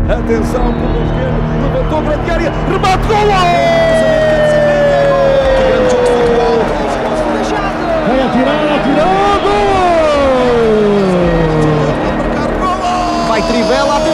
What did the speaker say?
Atenção, por esquerdo, levantou para a área, remate, gol! Vai atirar, atirou, gol! Vai Trivela,